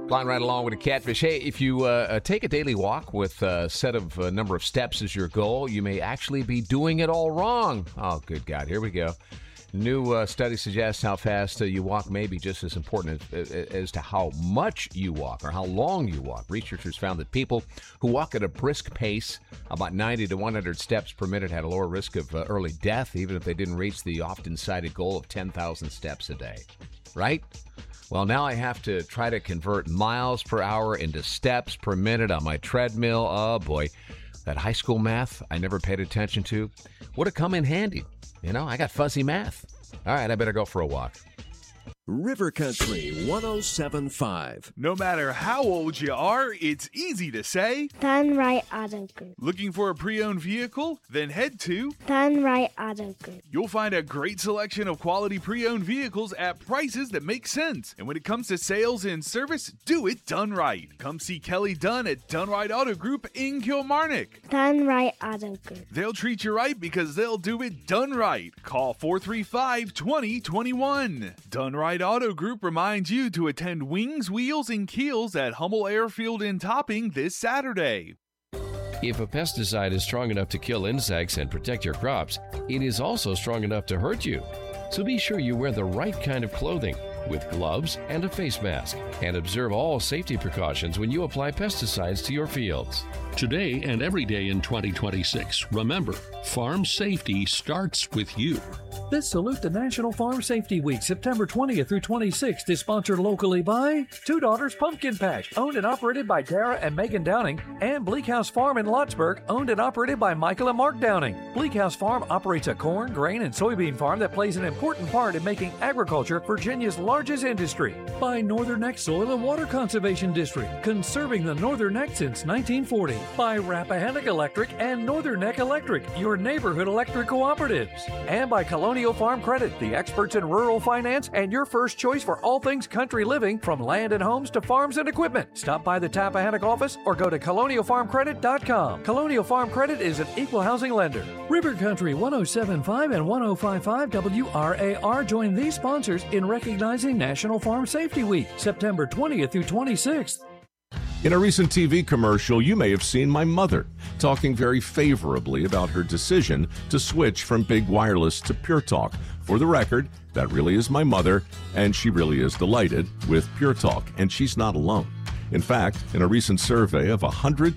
Flying right along with a catfish. Hey, if you take a daily walk with a set of number of steps as your goal, you may actually be doing it all wrong. Oh, good God. Here we go. New study suggests how fast you walk may be just as important as to how much you walk or how long you walk. Researchers found that people who walk at a brisk pace, about 90 to 100 steps per minute, had a lower risk of early death, even if they didn't reach the often cited goal of 10,000 steps a day. Right? Well, now I have to try to convert miles per hour into steps per minute on my treadmill. Oh, boy. That high school math I never paid attention to would have come in handy. You know, I got fuzzy math. All right, I better go for a walk. River Country 107.5. No matter how old you are, it's easy to say Done Right Auto Group. Looking for a pre-owned vehicle? Then head to Done Right Auto Group. You'll find a great selection of quality pre-owned vehicles at prices that make sense. And when it comes to sales and service, do it done right. Come see Kelly Dunn at Done Right Auto Group in Kilmarnock. Done Right Auto Group. They'll treat you right because they'll do it done right. Call 435-2021. Done Right Auto Group reminds you to attend Wings, Wheels, and Keels at Hummel Airfield and Topping this Saturday. If a pesticide is strong enough to kill insects and protect your crops, it is also strong enough to hurt you. So be sure you wear the right kind of clothing with gloves and a face mask, and observe all safety precautions when you apply pesticides to your fields. Today and every day in 2026, remember, farm safety starts with you. This salute to National Farm Safety Week, September 20th through 26th, is sponsored locally by Two Daughters Pumpkin Patch, owned and operated by Dara and Megan Downing, and Bleak House Farm in Lottsburg, owned and operated by Michael and Mark Downing. Bleak House Farm operates a corn, grain, and soybean farm that plays an important part in making agriculture Virginia's largest industry. By Northern Neck Soil and Water Conservation District, conserving the Northern Neck since 1940. By Rappahannock Electric and Northern Neck Electric, your neighborhood electric cooperatives. And by Colonial Farm Credit, the experts in rural finance and your first choice for all things country living, from land and homes to farms and equipment. Stop by the Tappahannock office or go to colonialfarmcredit.com. Colonial Farm Credit is an equal housing lender. River Country 107.5 and 105.5 WRAR join these sponsors in recognizing National Farm Safety Week, September 20th through 26th. In a recent TV commercial, you may have seen my mother talking very favorably about her decision to switch from Big Wireless to Pure Talk. For the record, that really is my mother, and she really is delighted with Pure Talk, and she's not alone. In fact, in a recent survey of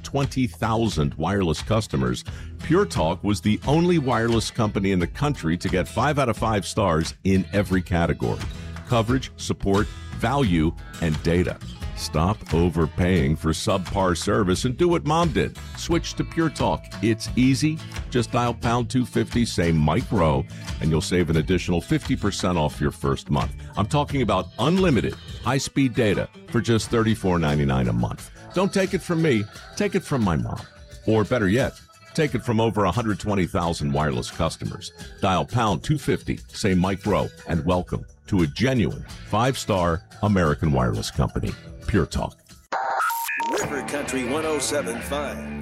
120,000 wireless customers, Pure Talk was the only wireless company in the country to get 5 out of 5 stars in every category: coverage, support, value, and data. Stop overpaying for subpar service and do what Mom did. Switch to Pure Talk. It's easy. Just dial pound 250, say Mike Rowe, and you'll save an additional 50% off your first month. I'm talking about unlimited high-speed data for just $34.99 a month. Don't take it from me. Take it from my mom. Or better yet, take it from over 120,000 wireless customers. Dial pound 250, say Mike Rowe, and welcome to a genuine 5-star American wireless company. Pure Talk. River Country 107.5.